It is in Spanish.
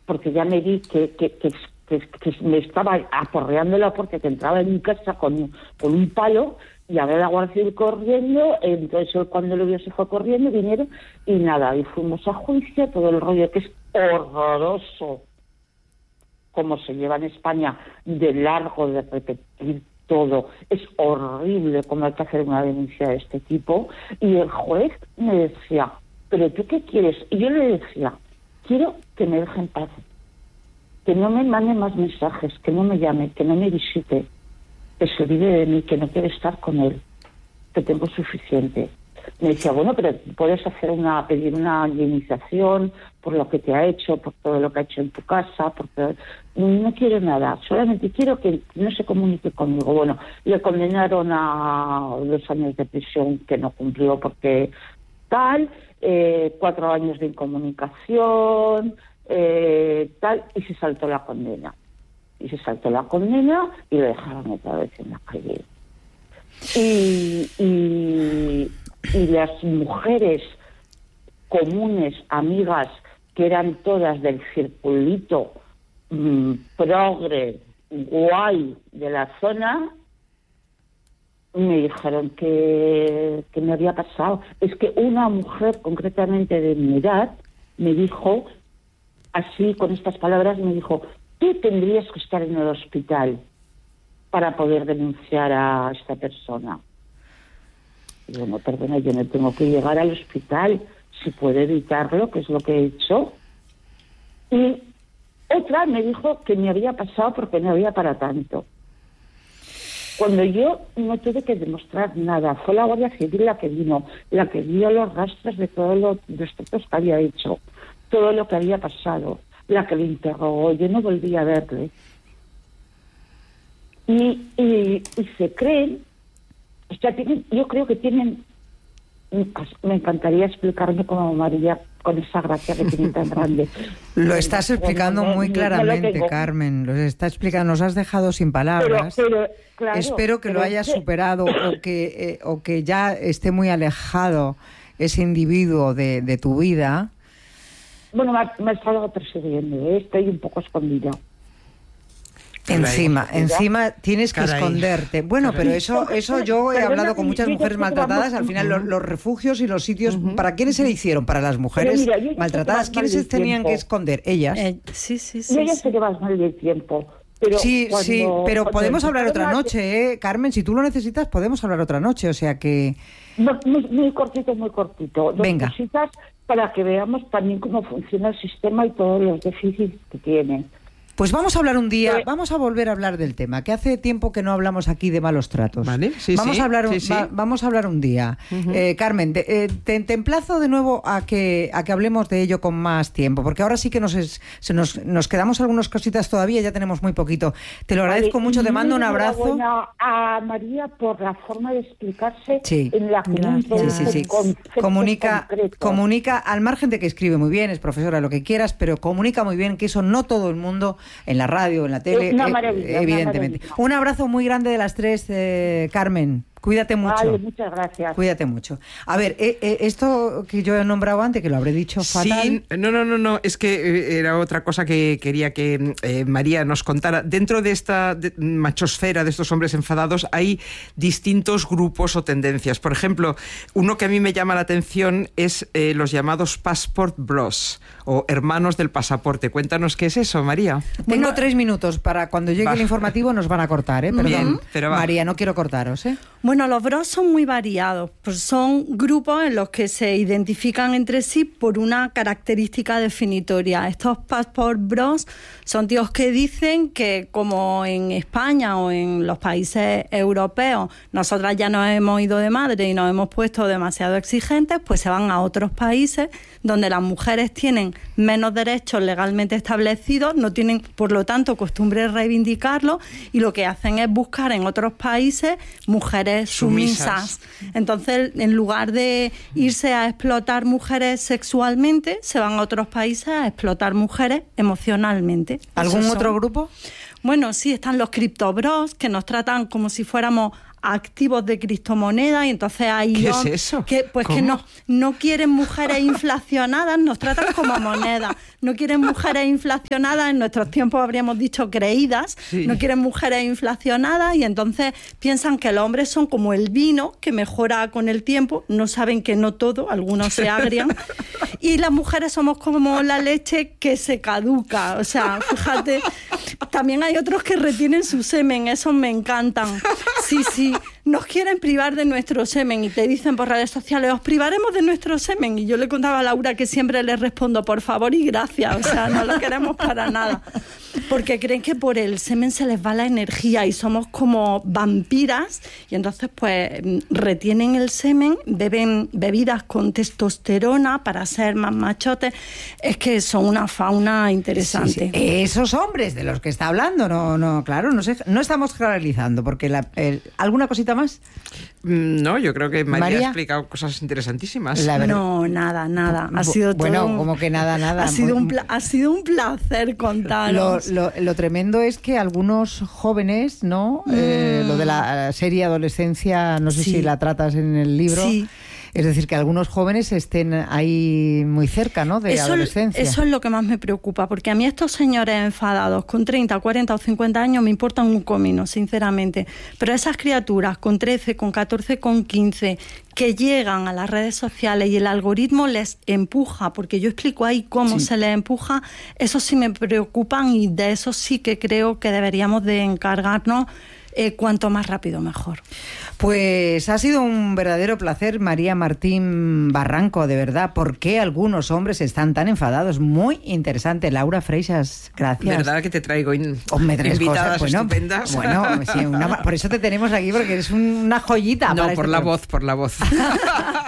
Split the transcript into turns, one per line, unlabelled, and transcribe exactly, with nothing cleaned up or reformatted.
porque ya me vi que, que, que, que, que me estaba aporreando la puerta, que entraba en mi casa con, con un palo, y a ver la Guardia Civil corriendo. Entonces él, cuando lo vio, se fue corriendo, vinieron y nada, y fuimos a juicio, todo el rollo que es horroroso como se lleva en España, de largo, de repetir todo, es horrible cómo hay que hacer una denuncia de este tipo. Y el juez me decía, ¿pero tú qué quieres? Y yo le decía, quiero que me deje en paz, que no me mande más mensajes, que no me llame, que no me visite, que se olvide de mí, que no quiero estar con él, que tengo suficiente. Me decía, bueno, pero puedes hacer una, pedir una indemnización por lo que te ha hecho, por todo lo que ha hecho en tu casa, porque no quiero nada, solamente quiero que no se comunique conmigo. Bueno, le condenaron a dos años de prisión que no cumplió porque tal, eh, cuatro años de incomunicación, eh, tal, y se saltó la condena. Y se saltó la condena y lo dejaron otra vez en la calle. Y, y, y las mujeres comunes, amigas, que eran todas del circulito mmm, progre, guay de la zona, me dijeron que, que me había pasado. Es que una mujer concretamente de mi edad me dijo, así con estas palabras, me dijo, tú tendrías que estar en el hospital para poder denunciar a esta persona. Y bueno, perdona, yo no tengo que llegar al hospital si puedo evitarlo, que es lo que he hecho. Y otra me dijo que me había pasado porque no había para tanto. Cuando yo no tuve que demostrar nada, fue la Guardia Civil la que vino, la que vio los rastros de todos los destrozos que había hecho, todo lo que había pasado, la que le interrogó. Yo no volví a verle. Y, y, y se creen, o sea, tienen, yo creo que tienen, me encantaría explicarme como María, con esa gracia que tiene tan grande.
Lo estás explicando
no,
muy
no,
claramente,
no
Carmen, lo está explicando, nos has dejado sin palabras.
Pero, pero, claro,
espero que lo hayas
es que...
superado o que, eh, o que ya esté muy alejado ese individuo de, de tu vida.
Bueno, me ha, me ha estado persiguiendo, ¿eh? Estoy un poco escondida.
Encima,
Caray.
encima tienes que
Caray.
esconderte. Bueno,
Caray.
pero eso, eso yo he
Perdona,
hablado con muchas
yo
mujeres
creo que
maltratadas.
vamos-
Al final, los, los refugios y los sitios,
Uh-huh.
¿para quiénes se le hicieron? Para las mujeres
Pero mira, yo ya sé que
maltratadas.
vas
¿Quiénes
mal
se
del
tenían
tiempo.
que esconder? Ellas.
Eh, sí, sí,
Yo
sí.
ya
sí.
sé que vas mal del tiempo, pero
Sí,
cuando,
sí, pero
cuando
podemos hablar otra
empezaron a-
noche, ¿eh? Carmen, si tú lo necesitas, podemos hablar otra noche. O sea que...
Muy, muy, muy cortito, muy cortito. Dos
Venga.
cositas para que veamos también cómo funciona el sistema y todos los déficits que tiene.
Pues vamos a hablar un día,
Eh,
vamos a volver a hablar del tema, que hace tiempo que no hablamos aquí de malos tratos.
Vale, sí,
vamos
sí,
a hablar, un,
sí, sí.
va- vamos a hablar un día.
Ujú.
Eh, Carmen, te, eh, te, te emplazo de nuevo a que a que hablemos de ello con más tiempo, porque ahora sí que nos es- se nos, nos quedamos algunas cositas todavía, ya tenemos muy poquito. Te lo agradezco
Vale,
mucho, te
y
mando un
muy
abrazo.
enhorabuena a María por la forma de explicarse
Sí.
en la que no
Gracias.
introduce
Sí, sí, sí.
conceptos
Comunica,
concretos.
comunica, al margen de que escribe muy bien, es profesora, lo que quieras, pero comunica muy bien, que eso no todo el mundo en la radio, en la tele,
Una
eh,
maravilla, una
evidentemente.
maravilla.
Un abrazo muy grande de las tres, eh, Carmen. Cuídate mucho.
Vale, muchas gracias.
Cuídate mucho. A ver, eh, eh, esto que yo he nombrado antes, que lo habré dicho fatal.
Sí, no, no, no, no, es que eh, era otra cosa que quería que eh, María nos contara. Dentro de esta de, machosfera de estos hombres enfadados hay distintos grupos o tendencias. Por ejemplo, uno que a mí me llama la atención es eh, los llamados passport bros o hermanos del pasaporte. Cuéntanos qué es eso, María.
Tengo tres minutos para cuando llegue
Va.
el informativo nos van a cortar, ¿eh? Perdón.
Bien, pero va.
María, no quiero cortaros, ¿eh?
Bueno, los bros son muy variados, pues son grupos en los que se identifican entre sí por una característica definitoria. Estos passport bros son tíos que dicen que como en España o en los países europeos nosotras ya nos hemos ido de madre y nos hemos puesto demasiado exigentes, pues se van a otros países donde las mujeres tienen menos derechos legalmente establecidos, no tienen por lo tanto costumbre de reivindicarlo y lo que hacen es buscar en otros países mujeres sumisas.
Sumisas.
Entonces, en lugar de irse a explotar mujeres sexualmente, se van a otros países a explotar mujeres emocionalmente.
¿Algún
Esos
otro
son-
grupo?
Bueno, sí, están los criptobros, que nos tratan como si fuéramos activos de criptomonedas, y entonces hay
¿Qué es
hom-
eso?
que pues que
¿Cómo?
no no quieren mujeres inflacionadas, nos tratan como moneda. no quieren mujeres inflacionadas, en nuestros tiempos habríamos dicho creídas, sí. No quieren mujeres inflacionadas y entonces piensan que los hombres son como el vino que mejora con el tiempo, no saben que no todo, algunos se agrian, y las mujeres somos como la leche que se caduca, o sea, fíjate, también hay otros que retienen su semen, esos me encantan. Sí, sí, nos quieren privar de nuestro semen y te dicen por redes sociales, os privaremos de nuestro semen. Y yo le contaba a Laura que siempre les respondo, por favor y gracias, o sea, no lo queremos para nada. Porque creen que por el semen se les va la energía y somos como vampiras y entonces pues retienen el semen, beben bebidas con testosterona para ser más machotes. Es que son una fauna interesante.
Sí, sí. Esos hombres de los que está hablando, no, no, claro, no sé, no estamos generalizando, porque la, el, ¿alguna cosita más?
No, yo creo que María,
María
ha explicado cosas interesantísimas.
No, nada, nada. Ha sido
bueno,
todo...
como que nada, nada.
Ha sido un, pla- ha sido un placer contaros.
Lo, lo, lo tremendo es que algunos jóvenes, ¿no? Mm. Eh, lo de la serie adolescencia, no sé sí. si la tratas en el libro.
Sí.
Es decir, que algunos jóvenes estén ahí muy cerca, ¿no?, de
eso,
adolescencia.
Eso es lo que más me preocupa, porque a mí estos señores enfadados con treinta, cuarenta o cincuenta años me importan un comino, sinceramente. Pero esas criaturas con trece, con catorce, con quince, que llegan a las redes sociales y el algoritmo les empuja, porque yo explico ahí cómo sí. se les empuja, eso sí me preocupan y de eso sí que creo que deberíamos de encargarnos. Eh, cuanto más rápido mejor.
Pues ha sido un verdadero placer, María Martín Barranco, de verdad. ¿Por qué algunos hombres están tan enfadados? Muy interesante. Laura Freixas, gracias.
¿Verdad que te traigo in...
oh, me
invitadas
cosas, bueno,
estupendas?
Bueno, sí, una, por eso te tenemos aquí, porque eres una joyita.
No,
para
por
este
la
programa.
voz, por la voz.